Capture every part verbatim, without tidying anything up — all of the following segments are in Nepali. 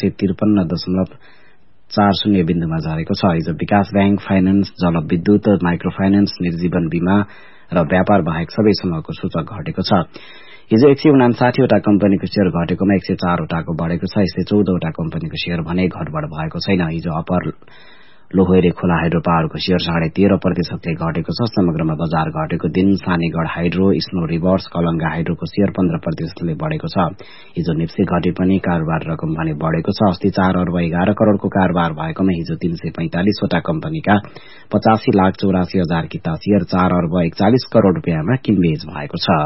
सय त्रिपन्न दशमलव चार शून्य बिन्दुमा झरेको छ। हिजो विकास ब्याङ्क, फाइनान्स, जलविद्युत, माइक्रो फाइनान्स, निर्जीवन बीमा र व्यापार बाहेक सबै समूहको सूचक घटेको छ। हिजो एक सय उनासाठीवटा कम्पनीको शेयर घटेकोमा एक सय चारवटाको बढ़ेको छ। यस्तै चौधवटा कम्पनीको शेयर भने घटबढ़ भएको छैन। हिजो अप्पर लोहोरे खोला हाइड्रो पावरको शेयर साढे तेह्र प्रतिशतले घटेको छ। समग्रमा बजार घटेको दिन सानीगढ़ हाइड्रो, स्नो रिभर्स, कलंगा हाइड्रोको शेयर पन्ध्र प्रतिशतले बढ़ेको छ। हिजो निप्से घटे पनि कारोबार रकम भने बढ़ेको छ। अस्ति चार अर्ब एघार करोड़को कारोबार भएकोमा हिजो तीन सय पैंतालिसवटा कम्पनीका पचासी लाख चौरासी हजार किता शेयर चार अर्ब एकचालिस करोड़ रूपियाँमा किनबेच भएको छ।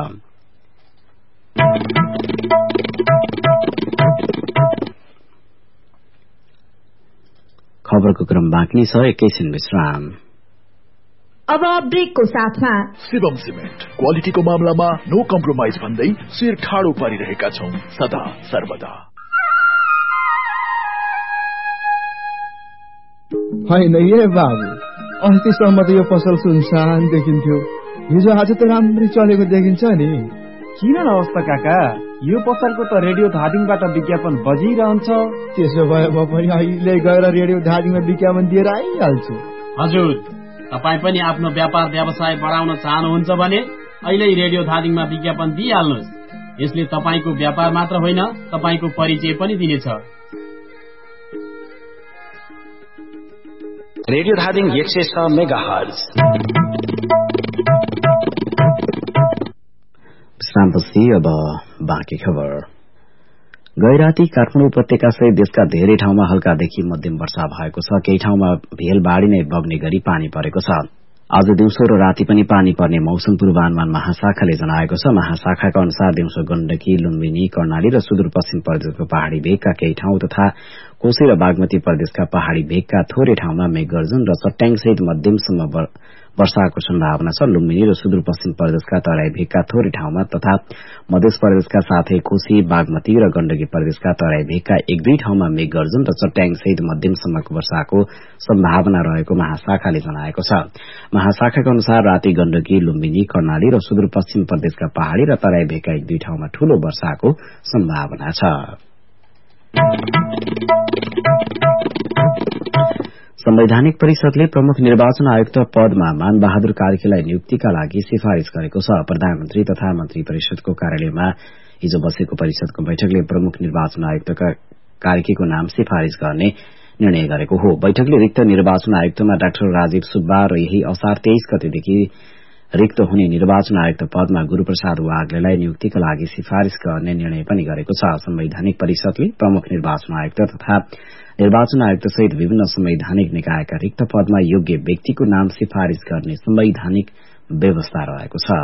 खबरको क्रम बाँकी छ। एकैछिन विश्राम। अब ब्रेकको साथमा शिवम सिमेन्ट क्वालिटीको मामलामा नो कम्प्रोमाइज भन्दै शिर ठाडो पारिरहेका छौं सदा सर्वदा। होइन ए बाबु, अस्तिसम्म त यो पसल सुनसान देखिन्थ्यो, हिजो आज त राम्ररी चलेको देखिन्छ नि। किन नहोस् काका, यो पसलको त रेडियो धादिङबाट विज्ञापन बजिरहन्छ। त्यसो भए म पनि अहिले गएर रेडियो धादिङमा विज्ञापन दिएर आइहाल्छु। हजुर, तपाईँ पनि आफ्नो व्यापार व्यवसाय बढाउन चाहनुहुन्छ भने अहिले रेडियो धादिङमा विज्ञापन दिइहाल्नुहोस्। यसले तपाईँको व्यापार मात्र होइन, तपाईँको परिचय पनि दिनेछ। रेडियो धादिङ एक सय छ मेगाहर्ज। विश्रामपछि अब बाँकी खबर। गैराती काठमाडौँ उपत्यका सहित देशका धेरै ठाउँमा हल्कादेखि मध्यम वर्षा भएको छ। केही ठाउँमा भेलबाढ़ी नै बग्ने गरी पानी परेको छ। आज दिउँसो र राति पनि पानी पर्ने मौसम पूर्वानुमान महाशाखाले जनाएको छ। महाशाखाका अनुसार दिउँसो गण्डकी, लुम्बिनी, कर्णाली र सुदूरपश्चिम प्रदेशको पहाड़ी भेगका केही ठाउँ तथा कोशी र बागमती प्रदेशका पहाड़ी भेगका थोरै ठाउँमा मेघगर्जन र चट्याङसहित मध्यमसम्म वर्षाको सम्भावना छ। लुम्बिनी र सुदूरपश्चिम प्रदेशका तराई भेगका थोरै ठाउँमा तथा मध्य प्रदेशका साथै कोशी, बागमती र गण्डकी प्रदेशका तराई भेगका एक दुई ठाउँमा मेघगर्जन र चट्याङसहित मध्यमसम्मको वर्षाको सम्भावना रहेको महाशाखाले जनाएको छ। महाशाखाका अनुसार राति गण्डकी, लुम्बिनी, कर्णाली र सुदूरपश्चिम प्रदेशका पहाड़ी र तराई भेगका एक दुई ठाउँमा ठूलो वर्षाको सम्भावना छ। संवैधानिक परिषदले प्रमुख निर्वाचन आयुक्त पदमा मानबहादुर कार्कीलाई नियुक्तिका लागि सिफारिश गरेको छ। प्रधानमन्त्री तथा मन्त्री परिषदको कार्यालयमा हिजो बसेको परिषदको बैठकले प्रमुख निर्वाचन आयुक्तका कार्कीको नाम सिफारिश गर्ने निर्णय गरेको हो। बैठकले रिक्त निर्वाचन आयुक्तमा डाक्टर राजीव सुब्बा र यही असार तेइस गतेदेखि रिक्त हुने निर्वाचन आयुक्त पदमा गुरूप्रसाद वाग्लेलाई नियुक्तिका लागि सिफारिश गर्ने निर्णय पनि गरेको छ। संवैधानिक परिषदले प्रमुख निर्वाचन आयुक्त तथा निर्वाचन आयुक्त सहित विभिन्न संवैधानिक निकायका रिक्त पदमा योग्य व्यक्तिको नाम सिफारिश गर्ने संवैधानिक व्यवस्था रहेको छ।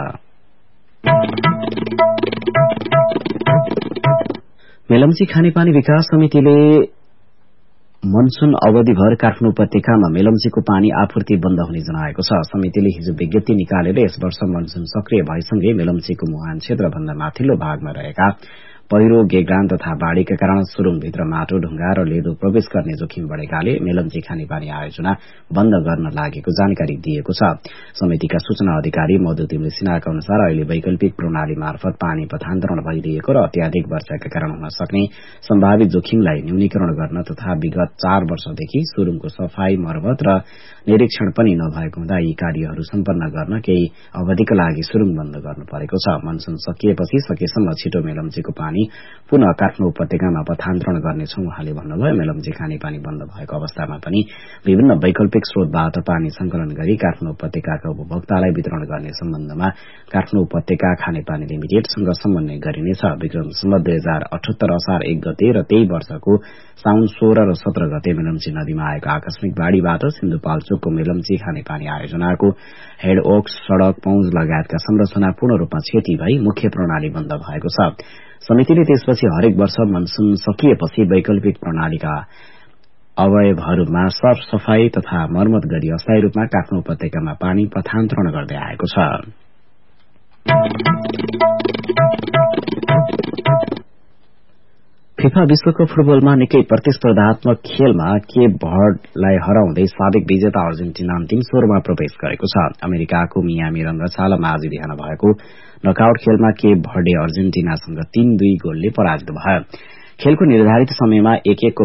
मेलम्ची खानेपानी विकास समितिले मनसून अवधिभर काठमाडौँ उपत्यकामा मेलम्चीको पानी आपूर्ति बन्द हुने जनाएको छ। समितिले हिजो विज्ञप्ति निकालेर यस वर्ष मनसून सक्रिय भएसँगै मेलम्चीको मुहान क्षेत्रभन्दा माथिल्लो भागमा रहेका पहिरो, गेग्रान तथा बाढ़ीका कारण सुरुङभित्र माटो, ढुंगा र लेदो प्रवेश गर्ने जोखिम बढ़ेकाले मेलम्ची खानेपानी आयोजना बन्द गर्न लागेको जानकारी दिएको छ। समितिका सूचना अधिकारी मधु तिमले सिन्हाका अनुसार अहिले वैकल्पिक प्रणाली मार्फत पानी पथान्तरण भइरहेको र अत्याधिक वर्षाका कारण हुन सक्ने सम्भावित जोखिमलाई न्यूनीकरण गर्न तथा विगत चार वर्षदेखि सुरुङको सफाई, मर्मत र निरीक्षण पनि नभएको हुँदा यी कार्यहरू सम्पन्न गर्न केही अवधिका लागि सुरुङ बन्द गर्नु परेको छ। मनसून सकिएपछि सकेसम्म छिटो मेलम्चीको पानी पुनः काठमाडौँ उपत्यकामा पथान्तरण गर्नेछौं उहाँले भन्नुभयो। मेलम्ची खानेपानी बन्द भएको अवस्थामा पनि विभिन्न वैकल्पिक स्रोतबाट पानी संकलन गरी काठमाडौँ उपत्यकाका उपभोक्तालाई वितरण गर्ने सम्बन्धमा काठमाडौँ उपत्यका खानेपानी लिमिटेडसँग समन्वय गरिनेछ। विक्रम सम्वत दुई हजार अठहत्तर असार एक गते र त्यही वर्षको साउन सोह्र र सत्र गते मेलम्ची नदीमा आएको आकस्मिक बाढ़ीबाट सिन्धुपाल्चोकको मेलम्ची खानेपानी आयोजनाको हेड ओक्स, सड़क, पहुँच लगायतका संरचना पूर्ण रूपमा क्षति भई मुख्य प्रणाली बन्द भएको छ। समितिले त्यसपछि हरेक वर्ष मनसून सकिएपछि वैकल्पिक प्रणालीका अवयवहरूमा सर सफाई तथा मर्मत गरी अस्थायी रूपमा काठमाडौँ उपत्यकामा पानी पथान्तरण गर्दै आएको छ। फिफा विश्वकप फुटबलमा निकै प्रतिस्पर्धात्मक खेलमा केप भर्डलाई हराउँदै साबिक विजेता अर्जेन्टिना अन्तिम सोह्रमा प्रवेश गरेको छ। अमेरिकाको मियामी रंगशालामा आज बिहान भएको नकआउट खेलमा केप भर्डे अर्जेन्टिनासँग तीन दुई गोलले पराजित भयो। खेलको निर्धारित समयमा एक एक